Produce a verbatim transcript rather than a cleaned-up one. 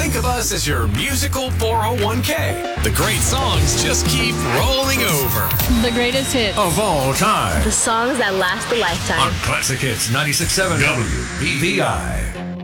Think of us as your musical four oh one k. The great songs just keep rolling over. The greatest hits of all time. The songs that last a lifetime. On Classic Hits ninety-six point seven W B V I.